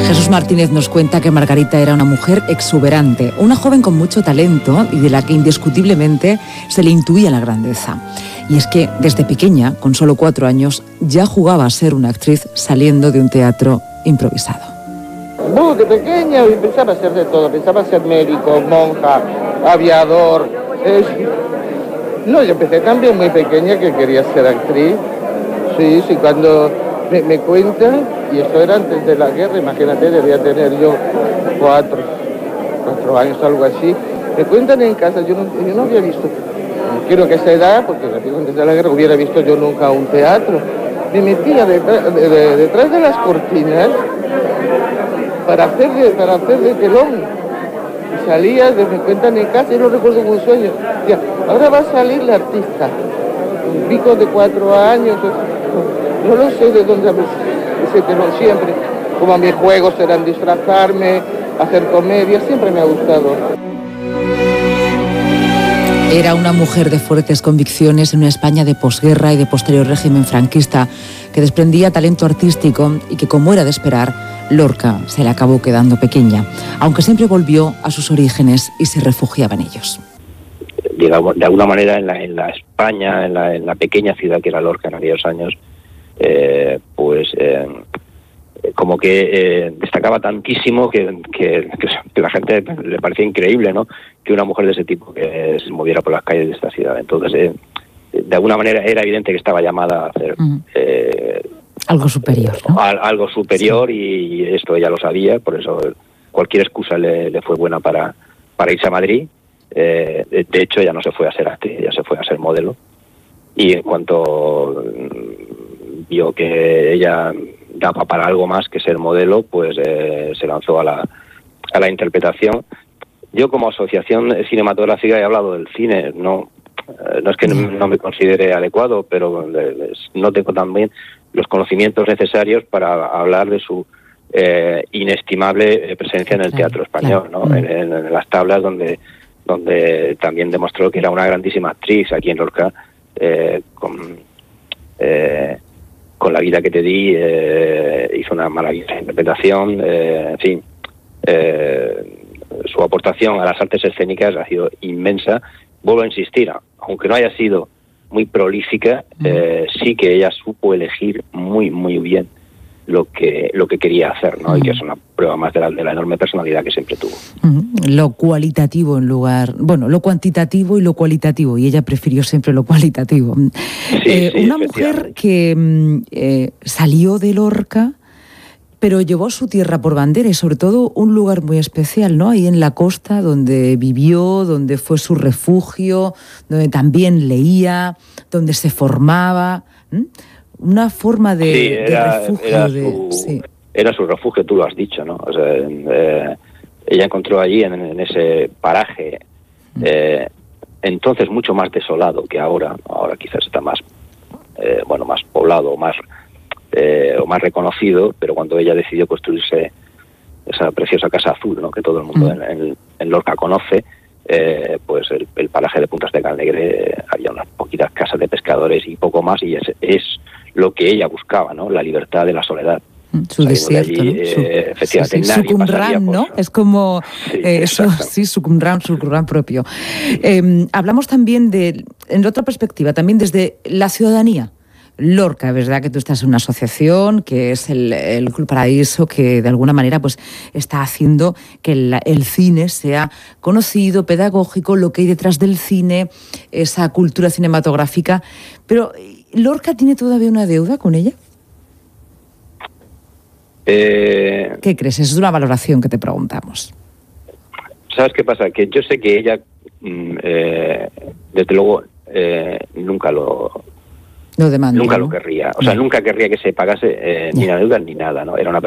Jesús Martínez nos cuenta que Margarita era una mujer exuberante, una joven con mucho talento y de la que indiscutiblemente se le intuía la grandeza. Y es que desde pequeña, con solo 4 años, ya jugaba a ser una actriz saliendo de un teatro improvisado. De pequeña pensaba ser de todo, pensaba ser médico, monja, aviador. No, yo empecé también muy pequeña que quería ser actriz. Sí, cuando me cuentan, y eso era antes de la guerra, imagínate, debía tener yo 4 años, algo así. Me cuentan en casa, yo no había visto, quiero que a esa edad, porque antes de la guerra hubiera visto yo nunca un teatro. Me metía detrás de las cortinas para hacer de telón. Y salía, me cuentan en casa, y no recuerdo como un sueño. Decía, ahora va a salir la artista. Un pico de 4 años. No lo sé de dónde ese telón siempre. Como mis juegos eran disfrazarme, hacer comedia, siempre me ha gustado. Era una mujer de fuertes convicciones en una España de posguerra y de posterior régimen franquista, que desprendía talento artístico y que, como era de esperar, Lorca se le acabó quedando pequeña, aunque siempre volvió a sus orígenes y se refugiaba en ellos. Digamos, de alguna manera en la España, en la pequeña ciudad que era Lorca en aquellos años, como que destacaba tantísimo que la gente le parecía increíble, ¿no?, que una mujer de ese tipo que se moviera por las calles de esta ciudad. Entonces, de alguna manera era evidente que estaba llamada a hacer algo superior, ¿no? Algo superior, sí. Y esto ella lo sabía, por eso cualquier excusa le fue buena para irse a Madrid. De hecho, ella no se fue a ser actriz, ella se fue a ser modelo. Y en cuanto vio que ella daba para algo más que ser modelo, pues se lanzó a la interpretación. Yo, como asociación cinematográfica, he hablado del cine, no es que no me considere adecuado, pero no tengo también los conocimientos necesarios para hablar de su inestimable presencia en el teatro español, ¿no? En las tablas donde también demostró que era una grandísima actriz aquí en Lorca, con La vida que te di, hizo una maravillosa interpretación, en fin, su aportación a las artes escénicas ha sido inmensa. Vuelvo a insistir, aunque no haya sido muy prolífica, sí que ella supo elegir muy, muy bien lo que quería hacer, ¿no? Y que es una prueba más de la enorme personalidad que siempre tuvo. Lo cualitativo lo cuantitativo y lo cualitativo, y ella prefirió siempre lo cualitativo. Sí, una mujer que salió de Lorca, pero llevó su tierra por bandera y sobre todo un lugar muy especial, ¿no? Ahí en la costa, donde vivió, donde fue su refugio, donde también leía, donde se formaba. Una forma de refugio. Era su refugio, tú lo has dicho, ¿no? O sea, ella encontró allí, en ese paraje, entonces mucho más desolado que ahora. Ahora quizás está más poblado, o más reconocido, pero cuando ella decidió construirse esa preciosa Casa Azul, ¿no?, que todo el mundo en Lorca conoce, pues el paraje de Puntas de Calnegre, había unas poquitas casas de pescadores y poco más, y es lo que ella buscaba, ¿no?, la libertad de la soledad. Su desierto, allí, ¿no? Efectivamente, su Qumran, ¿no? Es como su Qumran propio. Hablamos también en otra perspectiva, también desde la ciudadanía. Lorca, ¿verdad? Que tú estás en una asociación que es el Club Paraíso, que de alguna manera pues está haciendo que el cine sea conocido, pedagógico, lo que hay detrás del cine, esa cultura cinematográfica. Pero ¿Lorca tiene todavía una deuda con ella? ¿Qué crees? Es una valoración que te preguntamos. ¿Sabes qué pasa? Que yo sé que ella, desde luego, nunca lo demanda, nunca ¿no? lo querría. O sea, nunca querría que se pagase ni la deuda ni nada, ¿no? Era una